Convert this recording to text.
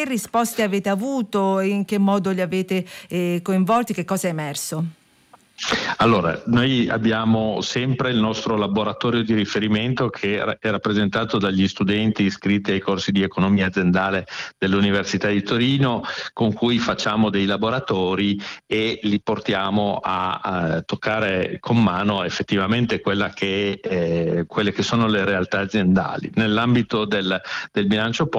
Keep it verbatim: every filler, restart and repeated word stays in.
che risposte avete avuto, in che modo li avete eh, coinvolti, che cosa è emerso? Allora, noi abbiamo sempre il nostro laboratorio di riferimento che è rappresentato dagli studenti iscritti ai corsi di economia aziendale dell'Università di Torino, con cui facciamo dei laboratori e li portiamo a, a toccare con mano effettivamente quella che, eh, quelle che sono le realtà aziendali. Nell'ambito del, del bilancio